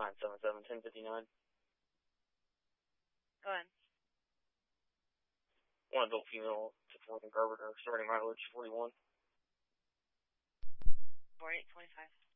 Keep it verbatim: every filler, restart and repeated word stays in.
nine seven seven, ten fifty-nine. Go ahead. One adult female to Fort Carpenter, starting mileage forty-one. forty-eight twenty-five.